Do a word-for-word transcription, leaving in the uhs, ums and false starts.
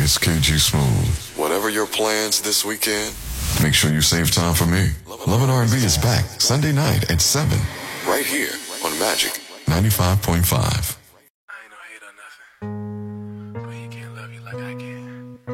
it's K G Smooth. Whatever your plans this weekend, make sure you save time for me. Love and R and B is back Sunday night at seven. Right here on Magic ninety-five point five. I ain't no hate or nothing.